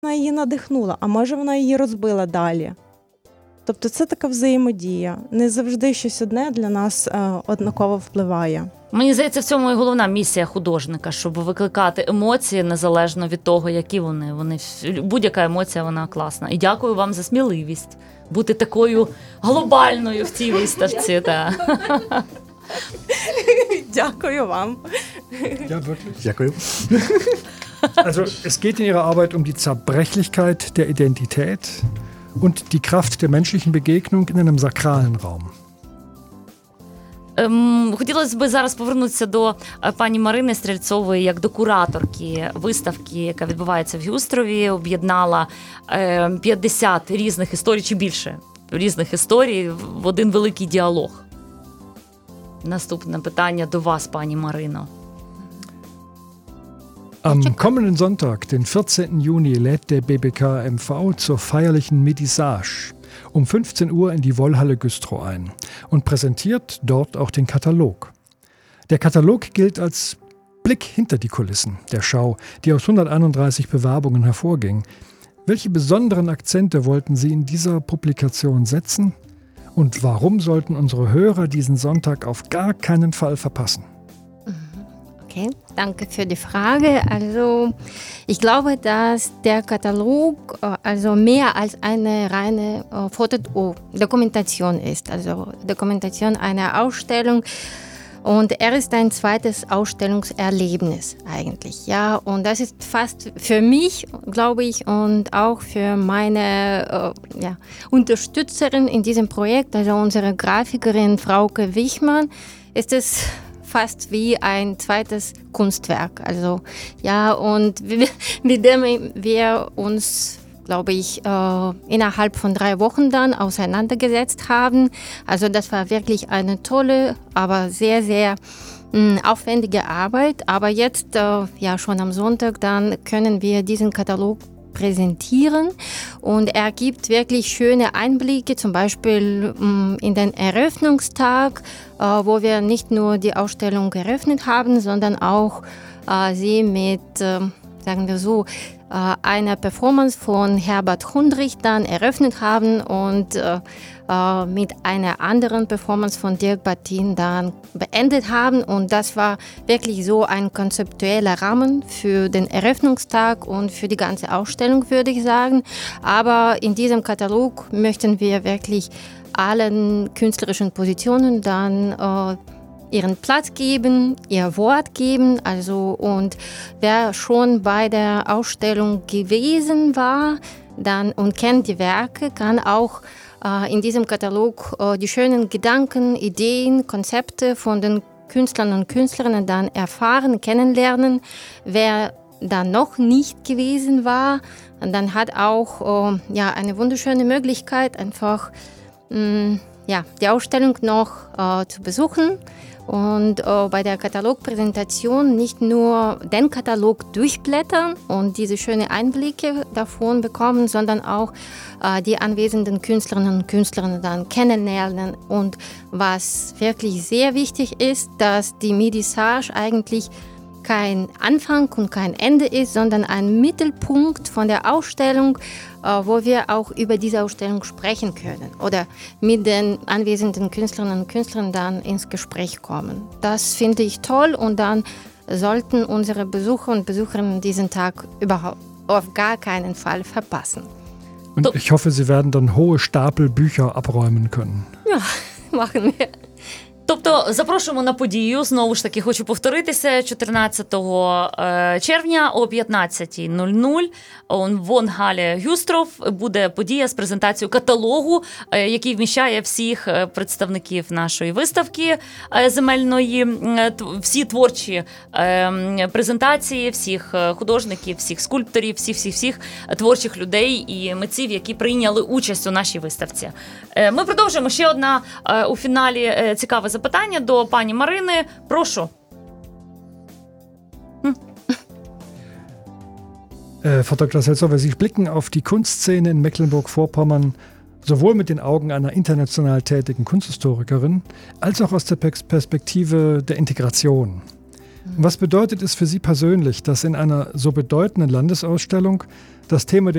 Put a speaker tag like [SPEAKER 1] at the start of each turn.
[SPEAKER 1] вона її надихнула, а може вона її розбила далі. Тобто це така взаємодія. Не завжди щось одне для нас однаково впливає.
[SPEAKER 2] Мені здається, в цьому і головна місія художника, щоб викликати емоції незалежно від того, які вони. Будь-яка емоція, вона класна. І дякую вам за сміливість бути такою глобальною в цій виставці.
[SPEAKER 1] Дякую вам.
[SPEAKER 3] Ja, wirklich.
[SPEAKER 4] Дякую.
[SPEAKER 3] Also es geht in Ihrer Arbeit um die Zerbrechlichkeit der Identität und die Kraft der menschlichen Begegnung in einem sakralen Raum.
[SPEAKER 2] Хотілося б зараз повернутися до пані Марини Стрельцової як до кураторки виставки, яка відбувається в Гюстрові, об'єднала 50 різних історій, чи більше різних історій в один великий діалог. Наступне питання до вас, пані Марино.
[SPEAKER 3] Am kommenden Sonntag, den 14. Juni, lädt der BBK MV zur feierlichen Medisage um 15 Uhr in die Wollhalle Güstrow ein und präsentiert dort auch den Katalog. Der Katalog gilt als Blick hinter die Kulissen der Schau, die aus 131 Bewerbungen hervorging. Welche besonderen Akzente wollten Sie in dieser Publikation setzen? Und warum sollten unsere Hörer diesen Sonntag auf gar keinen Fall verpassen?
[SPEAKER 5] Okay, danke für die Frage. Also ich glaube, dass der Katalog also mehr als eine reine Fotodokumentation ist, also Dokumentation einer Ausstellung. Und er ist ein zweites Ausstellungserlebnis eigentlich, ja. Und das ist fast für mich, glaube ich, und auch für meine Unterstützerin in diesem Projekt, also unsere Grafikerin Frauke Wichmann, ist es fast wie ein zweites Kunstwerk. Also ja, und mit dem wir uns, glaube ich, innerhalb von 3 Wochen dann auseinandergesetzt haben. Also das war wirklich eine tolle, aber sehr, sehr aufwendige Arbeit. Aber jetzt, schon am Sonntag, dann können wir diesen Katalog präsentieren und er gibt wirklich schöne Einblicke, zum Beispiel in den Eröffnungstag, wo wir nicht nur die Ausstellung eröffnet haben, sondern auch sie mit, sagen wir so, einer Performance von Herbert Hundrich dann eröffnet haben und mit einer anderen Performance von Dirk Battin dann beendet haben. Und das war wirklich so ein konzeptueller Rahmen für den Eröffnungstag und für die ganze Ausstellung, würde ich sagen. Aber in diesem Katalog möchten wir wirklich allen künstlerischen Positionen dann ihren Platz geben, ihr Wort geben. Also, und wer schon bei der Ausstellung gewesen war dann und kennt die Werke, kann auch in diesem Katalog die schönen Gedanken, Ideen, Konzepte von den Künstlern und Künstlerinnen dann erfahren, kennenlernen. Wer da noch nicht gewesen war, dann hat auch eine wunderschöne Möglichkeit, einfach die Ausstellung noch zu besuchen. Und bei der Katalogpräsentation nicht nur den Katalog durchblättern und diese schönen Einblicke davon bekommen, sondern auch die anwesenden Künstlerinnen und Künstler dann kennenlernen. Und was wirklich sehr wichtig ist, dass die Medisage eigentlich kein Anfang und kein Ende ist, sondern ein Mittelpunkt von der Ausstellung, wo wir auch über diese Ausstellung sprechen können oder mit den anwesenden Künstlerinnen und Künstlern dann ins Gespräch kommen. Das finde ich toll und dann sollten unsere Besucher und Besucherinnen diesen Tag überhaupt auf gar keinen Fall verpassen.
[SPEAKER 3] Und ich hoffe, Sie werden dann hohe Stapel Bücher abräumen können.
[SPEAKER 5] Ja, machen wir.
[SPEAKER 2] Тобто запрошуємо на подію, знову ж таки хочу повторитися, 14 червня о 15:00 в Wollhalle Güstrow буде подія з презентацією каталогу, який вміщає всіх представників нашої виставки земельної, всі творчі презентації, всіх художників, всіх скульпторів, всіх творчих людей і митців, які прийняли участь у нашій виставці. Ми продовжуємо. Ще одна у фіналі цікаве запитання до пані Марини. Прошу.
[SPEAKER 3] Frau Dr. Selzowa, Sie blicken auf die Kunstszene in Mecklenburg-Vorpommern sowohl mit den Augen einer international tätigen Kunsthistorikerin als auch aus der Perspektive der Integration. Was bedeutet es für Sie persönlich, dass in einer so bedeutenden Landesausstellung das Thema der